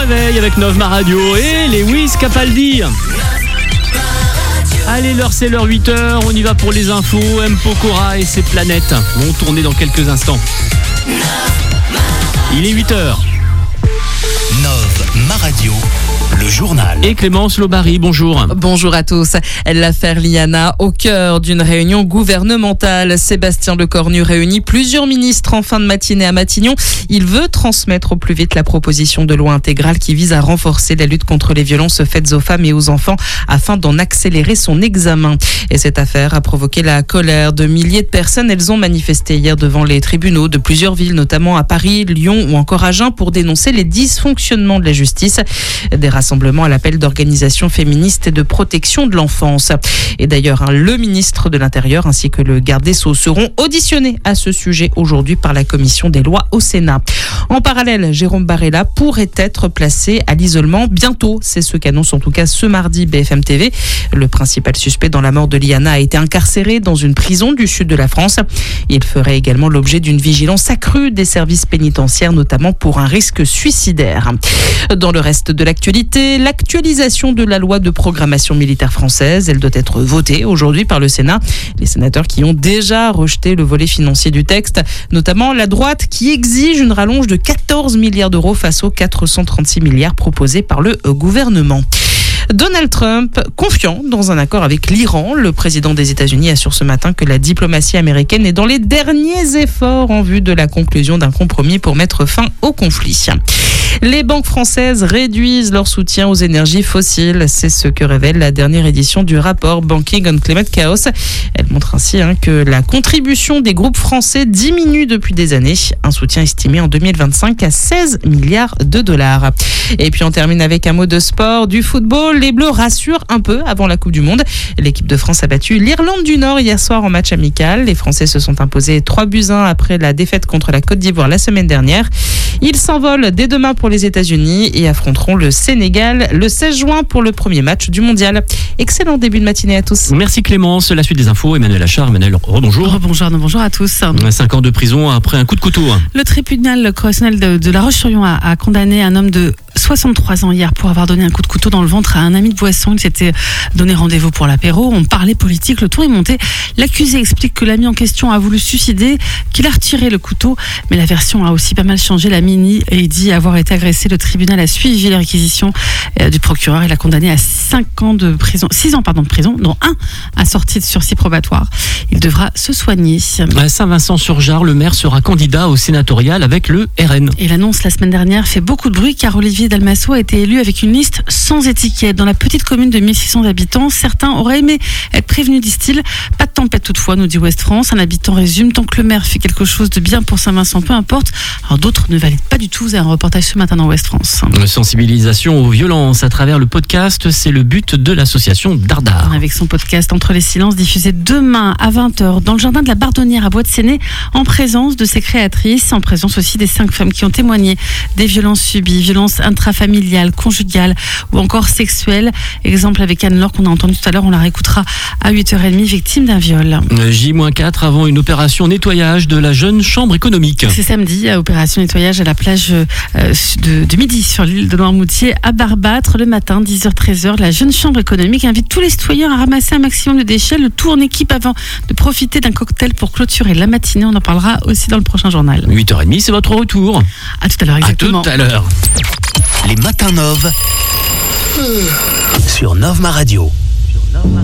réveil avec Novma Radio et Lewis Capaldi. Allez, c'est l'heure 8h, on y va pour les infos. M. Pokora et ses planètes vont tourner dans quelques instants. Il est 8h. Novma Radio, le journal. Et Clémence Lobary, bonjour. Bonjour à tous. L'affaire Liana au cœur d'une réunion gouvernementale. Sébastien Lecornu réunit plusieurs ministres en fin de matinée à Matignon. Il veut transmettre au plus vite la proposition de loi intégrale qui vise à renforcer la lutte contre les violences faites aux femmes et aux enfants afin d'en accélérer son examen. Et cette affaire a provoqué la colère de milliers de personnes. Elles ont manifesté hier devant les tribunaux de plusieurs villes, notamment à Paris, Lyon ou encore Agen, pour dénoncer les dysfonctionnements de la justice. Des rassemblements à l'appel d'organisations féministes et de protection de l'enfance. Et d'ailleurs, le ministre de l'Intérieur ainsi que le garde des Sceaux seront auditionnés à ce sujet aujourd'hui par la commission des lois au Sénat. En parallèle, Jérôme Barella pourrait être placé à l'isolement bientôt. C'est ce qu'annonce en tout cas ce mardi BFM TV. Le principal suspect dans la mort de Liana a été incarcéré dans une prison du sud de la France. Il ferait également l'objet d'une vigilance accrue des services pénitentiaires, notamment pour un risque suicidaire. Dans le reste de l'actualité, l'actualisation de la loi de programmation militaire française, elle doit être votée aujourd'hui par le Sénat. Les sénateurs qui ont déjà rejeté le volet financier du texte, notamment la droite qui exige une rallonge de 14 milliards d'euros face aux 436 milliards proposés par le gouvernement. Donald Trump, confiant dans un accord avec l'Iran. Le président des États-Unis assure ce matin que la diplomatie américaine est dans les derniers efforts en vue de la conclusion d'un compromis pour mettre fin au conflit. Les banques françaises réduisent leur soutien aux énergies fossiles. C'est ce que révèle la dernière édition du rapport Banking on Climate Chaos. Elle montre ainsi que la contribution des groupes français diminue depuis des années. Un soutien estimé en 2025 à 16 milliards de dollars. Et puis on termine avec un mot de sport, du football. Les Bleus rassurent un peu avant la Coupe du Monde. L'équipe de France a battu l'Irlande du Nord hier soir en match amical. Les Français se sont imposés 3-1 après la défaite contre la Côte d'Ivoire la semaine dernière. Ils s'envolent dès demain pour les États-Unis et affronteront le Sénégal le 16 juin pour le premier match du mondial. Excellent début de matinée à tous. Merci Clémence. La suite des infos, Emmanuel Achard. Emmanuel, bonjour. Bonjour à tous. 5 ans de prison après un coup de couteau. Le tribunal correctionnel de La Roche-sur-Yon a condamné un homme de 63 ans hier pour avoir donné un coup de couteau dans le ventre à un ami de boisson. Il s'était donné rendez-vous pour l'apéro. On parlait politique, le tour est monté. L'accusé explique que l'ami en question a voulu suicider, qu'il a retiré le couteau. Mais la version a aussi pas mal changé. L'ami nie et dit avoir été agressé. Le tribunal a suivi les réquisitions du procureur. Il a condamné à 6 ans de prison, dont 1 à sortie de sursis probatoire. Il devra se soigner. À Saint-Vincent-sur-Jard, le maire sera candidat au sénatorial avec le RN. Et l'annonce la semaine dernière fait beaucoup de bruit car Olivier Dalmasso a été élu avec une liste sans étiquette. Dans la petite commune de 1600 habitants, certains auraient aimé être prévenus, disent-ils. Pas de tempête toutefois, nous dit Ouest France. Un habitant résume, tant que le maire fait quelque chose de bien pour Saint-Vincent, peu importe. Alors d'autres ne valident pas du tout. Vous avez un reportage ce matin dans Ouest France. Sensibilisation aux violences à travers le podcast, c'est le but de l'association Dardar. Avec son podcast Entre les silences, diffusé demain à 20h dans le jardin de la Bardonnière à Bois-de-Séné, en présence de ses créatrices, en présence aussi des 5 femmes qui ont témoigné des violences subies, violences intrafamiliales, conjugales ou encore sexuelles. Exemple avec Anne-Laure qu'on a entendu tout à l'heure, on la réécoutera à 8h30, victime d'un viol. J-4 avant une opération nettoyage de la jeune chambre économique. C'est samedi, opération nettoyage à la plage de midi sur l'île de Noirmoutier à Barbâtre. Le matin, 10h-13h, la jeune chambre économique invite tous les citoyens à ramasser un maximum de déchets, le tout en équipe avant de profiter d'un cocktail pour clôturer la matinée. On en parlera aussi dans le prochain journal. 8h30, c'est votre retour. À tout à l'heure, exactement. À tout à l'heure. Les matins Nov sur Novma Radio.